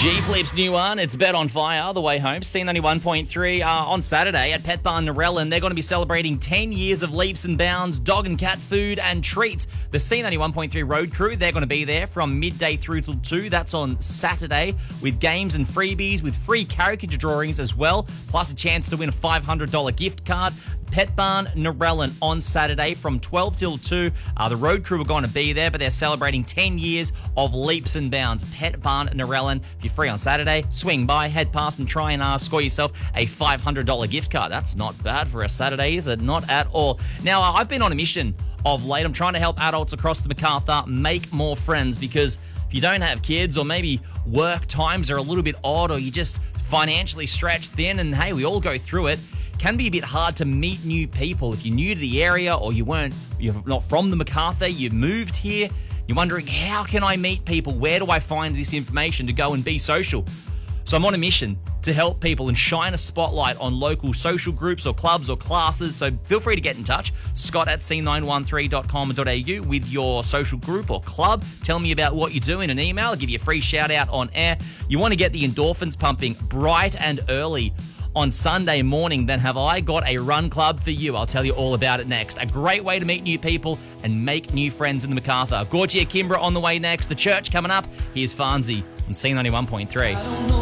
G-Flip's new one, it's Bet on Fire, the way home. C91.3 on Saturday at Pet Barn Narellan. They're going to be celebrating 10 years of leaps and bounds, dog and cat food and treats. The C91.3 road crew, they're going to be there from midday through till 2. That's on Saturday with games and freebies, with free caricature drawings as well, plus a chance to win a $500 gift card. Pet Barn Narellan on Saturday from 12 till 2. The road crew are going to be there, but they're celebrating 10 years of leaps and bounds. Pet Barn Narellan. If you're free on Saturday, swing by, head past and try and score yourself a $500 gift card. That's not bad for a Saturday, is it? Not at all. Now, I've been on a mission of late. I'm trying to help adults across the Macarthur make more friends, because if you don't have kids, or maybe work times are a little bit odd, or you just financially stretched thin, and hey, we all go through it, can be a bit hard to meet new people. If you're new to the area, or you're not from the Macarthur, you've moved here, you're wondering, how can I meet people? Where do I find this information to go and be social? So I'm on a mission to help people and shine a spotlight on local social groups or clubs or classes. So feel free to get in touch. Scott at c913.com.au with your social group or club. Tell me about what you do in an email. I'll give you a free shout out on air. You want to get the endorphins pumping bright and early on Sunday morning, then have I got a run club for you. I'll tell you all about it next. A great way to meet new people and make new friends in the Macarthur. Gorgia Kimbra on the way next. The church coming up. Here's Farnsey on C91.3.